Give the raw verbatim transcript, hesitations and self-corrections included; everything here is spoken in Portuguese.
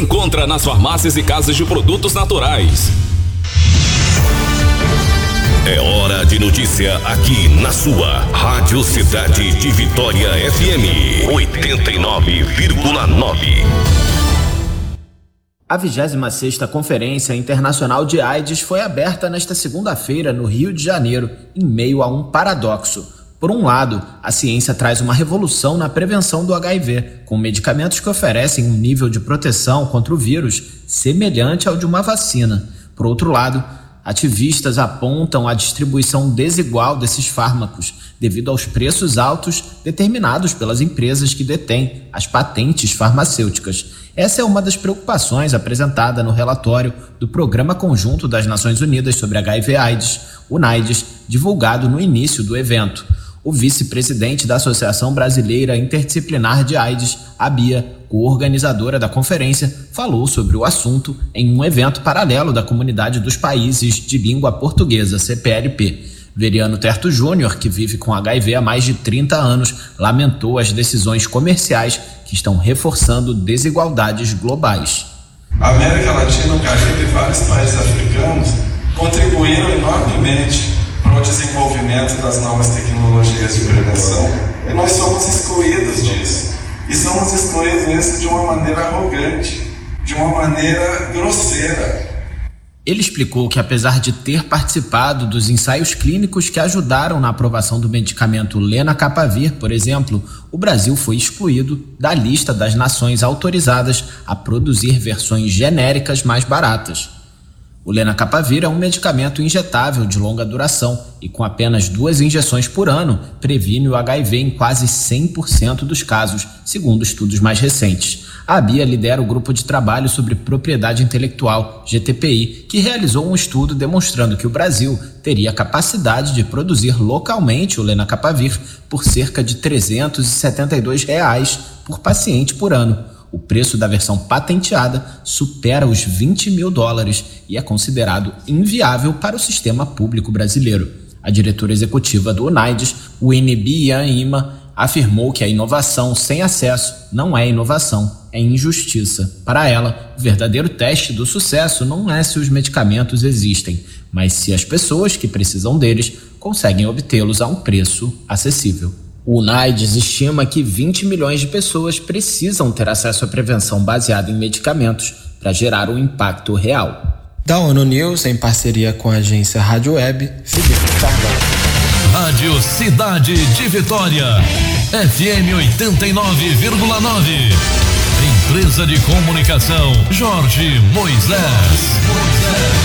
Encontra nas farmácias e casas de produtos naturais. É hora de notícia aqui na sua Rádio Cidade de Vitória F M oitenta e nove vírgula nove. A vigésima sexta Conferência Internacional de AIDS foi aberta nesta segunda-feira no Rio de Janeiro, em meio a um paradoxo. Por um lado, a ciência traz uma revolução na prevenção do H I V, com medicamentos que oferecem um nível de proteção contra o vírus semelhante ao de uma vacina. Por outro lado, ativistas apontam a distribuição desigual desses fármacos, devido aos preços altos determinados pelas empresas que detêm as patentes farmacêuticas. Essa é uma das preocupações apresentada no relatório do Programa Conjunto das Nações Unidas sobre H I V AIDS, o NAIDS, divulgado no início do evento. O vice-presidente da Associação Brasileira Interdisciplinar de AIDS, a BIA, co-organizadora da conferência, falou sobre o assunto em um evento paralelo da Comunidade dos Países de Língua Portuguesa, C P L P. Veriano Terto Júnior, que vive com H I V há mais de trinta anos, lamentou as decisões comerciais que estão reforçando desigualdades globais. A América Latina, o Caribe e vários países africanos contribuíram enormemente para o desenvolvimento das novas tecnologias de prevenção. E nós somos excluídos disso. E somos excluídos disso de uma maneira arrogante, de uma maneira grosseira. Ele explicou que, apesar de ter participado dos ensaios clínicos que ajudaram na aprovação do medicamento Lenacapavir, por exemplo, o Brasil foi excluído da lista das nações autorizadas a produzir versões genéricas mais baratas. O Lenacapavir é um medicamento injetável de longa duração e, com apenas duas injeções por ano, previne o H I V em quase cem por cento dos casos, segundo estudos mais recentes. A BIA lidera o Grupo de Trabalho sobre Propriedade Intelectual, G T P I, que realizou um estudo demonstrando que o Brasil teria capacidade de produzir localmente o Lenacapavir por cerca de trezentos e setenta e dois reais por paciente por ano. O preço da versão patenteada supera os vinte mil dólares e é considerado inviável para o sistema público brasileiro. A diretora executiva do UNAIDS, Winnie Yan-Ima, afirmou que a inovação sem acesso não é inovação, é injustiça. Para ela, o verdadeiro teste do sucesso não é se os medicamentos existem, mas se as pessoas que precisam deles conseguem obtê-los a um preço acessível. O UNAIDS estima que vinte milhões de pessoas precisam ter acesso à prevenção baseada em medicamentos para gerar um impacto real. Da ONU News, em parceria com a agência Rádio Web, Felipe Carvalho. Rádio Cidade de Vitória, F M oitenta e nove vírgula nove. Empresa de Comunicação, Jorge Moisés.